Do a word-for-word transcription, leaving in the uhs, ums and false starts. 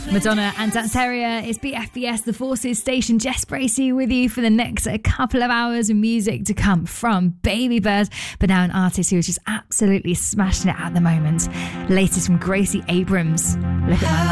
Madonna and Danceria. It's B F B S, The Forces station. Jess Bracey with you for the next couple of hours of music to come from Baby Bird, but now an artist who is just absolutely smashing it at the moment. Latest from Gracie Abrams. Look at my